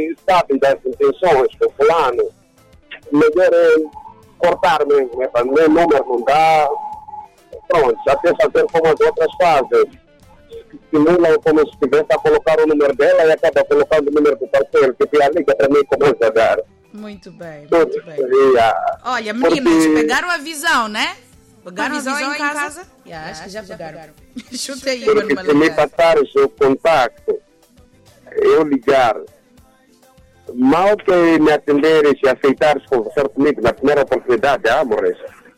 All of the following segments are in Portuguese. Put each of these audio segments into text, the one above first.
sabe das intenções do fulano, melhor é cortar mesmo, né? Para o meu número não dá. Pronto, até fazer como as outras fazem. Simulam como se estivesse a colocar o número dela e acaba colocando o número do parceiro, que a liga para mim começa a dar. Muito bem, Tudo muito bem. seria. Olha, meninas, Porque- pegaram a visão, né? Pegaram a visão em casa? Acho que já pegaram. Chuta aí, Mano Porque se me Malangazo. passares o contacto, eu ligar, mal que me atenderes e aceitares conversar comigo na primeira oportunidade, Morris.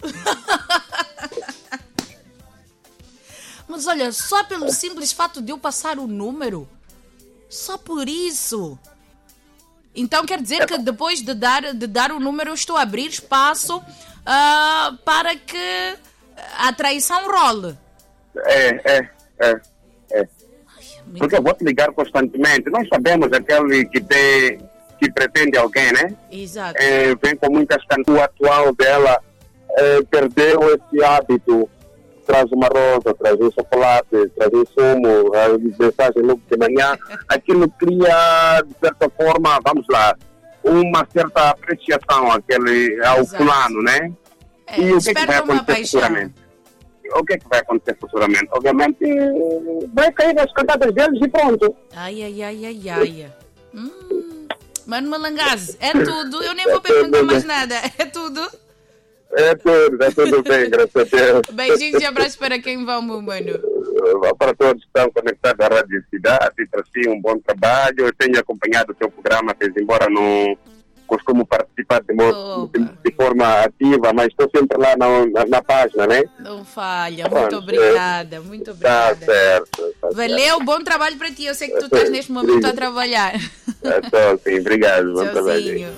Mas olha, só pelo simples fato de eu passar o número, só por isso. Então quer dizer que depois de dar o número, eu estou a abrir espaço para que a traição role. É. Porque eu vou te ligar constantemente. Nós sabemos aquele que pretende alguém, né? Exato. Vem com muitas canções. O atual dela perdeu esse hábito. Traz uma rosa, traz um chocolate, traz um sumo, a mensagem logo de manhã. Aquilo cria, de certa forma, vamos lá, uma certa apreciação ao Exato. fulano, né? E o que é que vai Desperta uma acontecer paixão. futuramente? O que é que vai acontecer futuramente? Obviamente, vai cair nas cantadas deles e pronto. Ai. Mano Malangazo, é tudo. Eu nem vou perguntar mais nada. É tudo. Está tudo bem, graças a Deus. Beijinhos e abraços para quem vamos, mano. Para todos que estão conectados à Rádio Cidade, e para si um bom trabalho. Eu tenho acompanhado o seu programa, embora não costumo participar de forma ativa, mas estou sempre lá na página, né? Não falha. Pronto, Muito obrigada. Muito Está obrigada. certo. Valeu, bom trabalho para ti. Eu sei que tu estás neste momento a trabalhar. Estou sim, obrigado. Bom trabalho. Tchauzinho.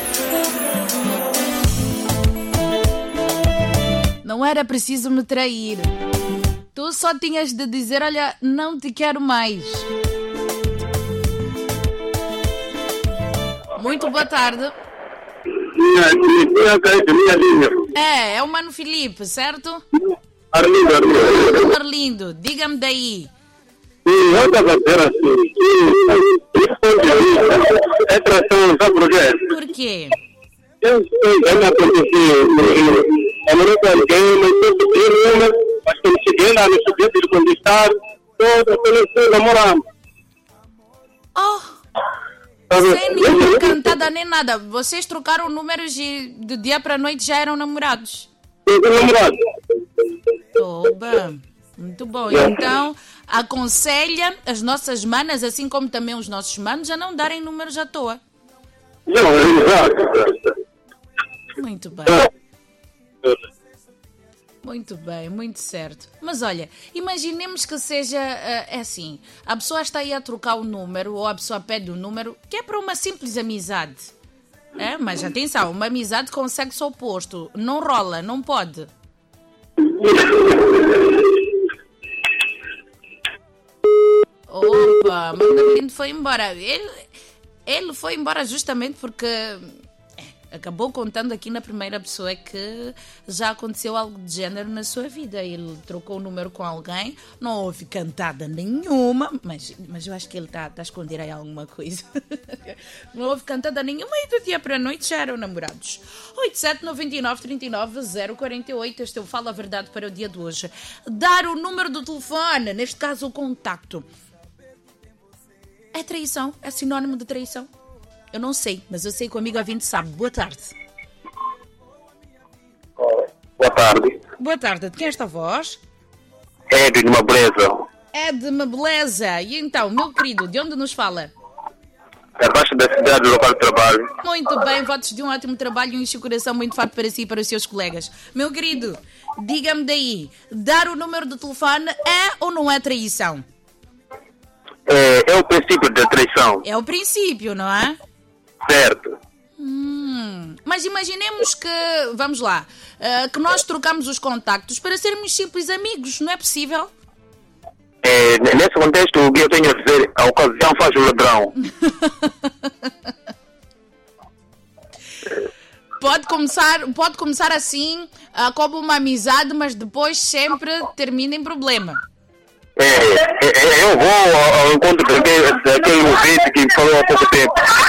Não era preciso me trair. Tu só tinhas de dizer, olha, não te quero mais. Muito boa tarde. É o Mano Filipe, certo? Arlindo. Arlindo, diga-me daí. Sim, eu estava a dizer assim, é tração, sabe por quê? Por quê? Eu me aconteci, eu não com alguém, mas eu pedi uma, mas quando cheguei lá no sujeito de conquistar, toda a namoramos. Sem nenhuma cantada nem nada. Vocês trocaram números e de dia para noite já eram namorados. Namorado. Oba, muito bom. Então, aconselha as nossas manas, assim como também os nossos manos, a não darem números à toa. Não, é exato. Muito bem. Muito bem, muito certo. Mas olha, imaginemos que seja assim, a pessoa está aí a trocar o número, ou a pessoa pede o número, que é para uma simples amizade. Mas atenção, uma amizade com o sexo oposto. Não rola, não pode. Opa, Mandarino foi embora. Ele foi embora justamente porque acabou contando aqui na primeira pessoa que já aconteceu algo de género na sua vida. Ele trocou o número com alguém, não houve cantada nenhuma, mas eu acho que ele está a esconder aí alguma coisa. Não houve cantada nenhuma e do dia para a noite já eram namorados. 8799399048, este eu falo a verdade para o dia de hoje. Dar o número do telefone, neste caso o contacto. É traição? É sinónimo de traição? Eu não sei, mas eu sei que o amigo ouvinte sabe. Boa tarde. Boa tarde. Boa tarde. De quem é esta voz? É de uma beleza. É de uma beleza. E então, meu querido, de onde nos fala? Abaixo da cidade do local de trabalho. Muito bem, votos de um ótimo trabalho e um enche o coração muito forte para si e para os seus colegas. Meu querido, diga-me daí, dar o número do telefone é ou não é traição? É o princípio da traição. É o princípio, não é? Certo. Mas imaginemos que, vamos lá, que nós trocamos os contactos para sermos simples amigos, não é possível? Nesse contexto, o que eu tenho a dizer, a ocasião faz o ladrão. Pode começar assim, como uma amizade, mas depois sempre termina em problema. Eu vou ao encontro daquele ouvinte que falou há pouco tempo.